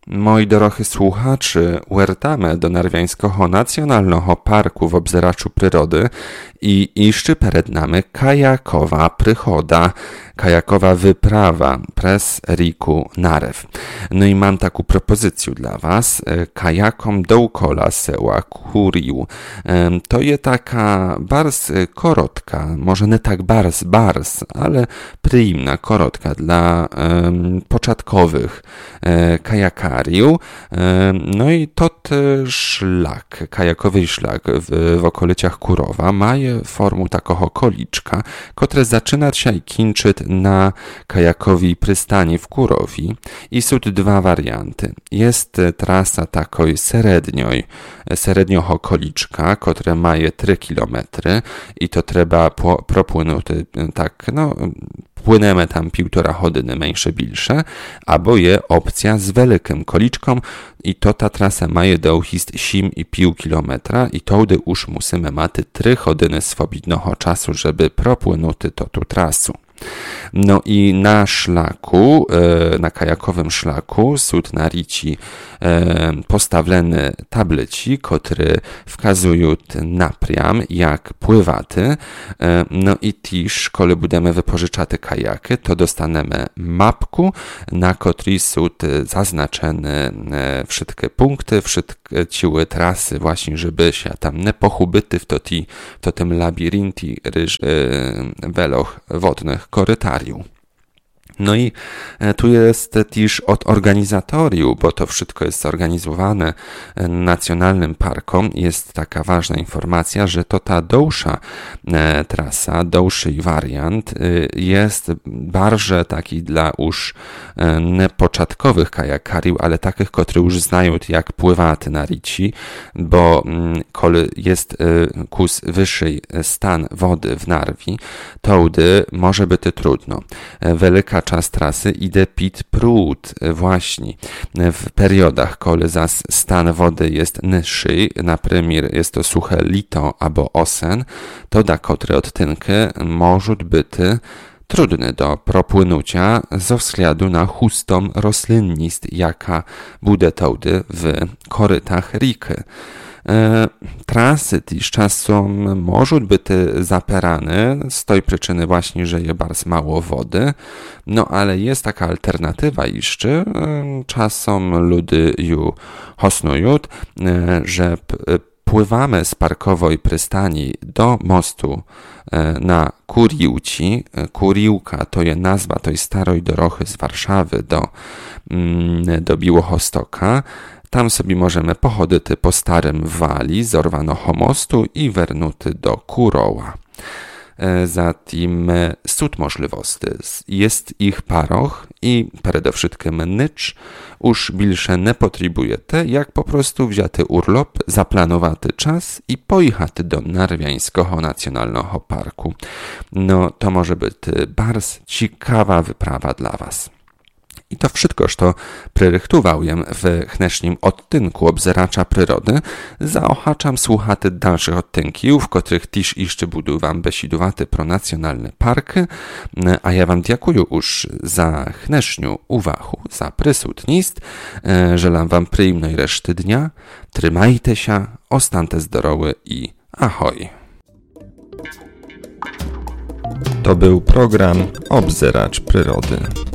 Moi drodzy słuchacze, uertamy do Narwiańskiego Nacjonalnego Parku w obzeraczu przyrody i jeszcze przed nami kajakowa przychoda, kajakowa wyprawa przez Riku Narew. No i mam taką propozycję dla was, kajakom dookoła seła Kurił. To jest taka bardzo korotka, może nie tak bars, ale przyjemna, korotka dla początkowych kajakariów. No i to szlak, kajakowy szlak w okolicach Kurowa ma formę takiego koliczka, które zaczyna się i kończy na kajakowej przystani w Kurowi. I są dwa warianty. Jest trasa takiej średnioho koliczka, która ma 3 km i to trzeba propłynąć tak, płynemy tam 1,5 godziny, mniejsze, bilsze, albo je opcja z wielkim koliczką i to ta trasa ma długość 7,5 km i to już musimy mieć 3 godziny swobodnego czasu, żeby propłynąć tą trasę. No i na szlaku, na kajakowym szlaku są na rici postawione tableci, które wskazują napriam, jak pływaty. No i też, kiedy będziemy wypożyczać kajaki, to dostaniemy mapku, na której są zaznaczone wszystkie punkty, wszystkie ciły trasy, właśnie, żeby się tam nie pochubyty w tym labiryncie weloch wodnych korytariów. No i tu jest też od organizatoriów, bo to wszystko jest zorganizowane Nacjonalnym Parkom. Jest taka ważna informacja, że to ta dłuższa trasa, dłuższy wariant jest bardziej taki dla już nie początkowych kajakariów, ale takich, którzy już znają jak pływać na rici, bo kiedy jest kus wyższy stan wody w Narwi, to może być trudno. Wielka czas trasy idzie pit pród właśnie w periodach, kiedy stan wody jest niższy, na przykład jest to suche lito albo osen, to da które odtynki może być trudny do propłynucia ze względu na hustą roślinność, jaka będzie tady w korytach Riki. Trasy też czasem mogą być zaperane z tej przyczyny właśnie, że jest bardzo mało wody, no ale jest taka alternatywa jeszcze, czasem ludzie ją hosnują, że pływamy z parkowej przystani do mostu na Kuriłci. Kuriłka to jest nazwa tej starej drogi z Warszawy do Białegostoka. Tam sobie możemy pochodzić po starym wali z orwanego mostu i wernuty do Kurowa. Zatem są możliwości. Jest ich paroch i przede wszystkim nicz już bilsze nie potrzebujecie, jak po prostu wziąć urlop, zaplanować czas i pojechać do Narwiańskiego Nacjonalnego Parku. No to może być bardzo ciekawa wyprawa dla was. I to wszystko, co przerychtowałem w dnešním odtynku obzeracza przyrody, zaochaczam słuchać dalszych odtynków, w których też jeszcze budu wam besidować pro nacjonalne parky, a ja wam dziękuję już za dnešniu uwagę, za przysutnost, żelam wam przyjemnej reszty dnia, trzymajcie się, ostańcie zdrowy i ahoj! To był program Obzeracz Przyrody.